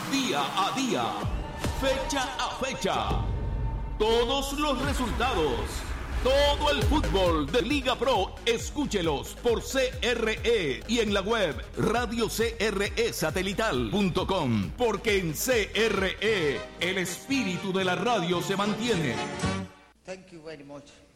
Día a día, fecha a fecha, todos los resultados, todo el fútbol de Liga Pro, escúchelos por CRE y en la web radiocresatelital.com, porque en CRE el espíritu de la radio se mantiene. Thank you very much.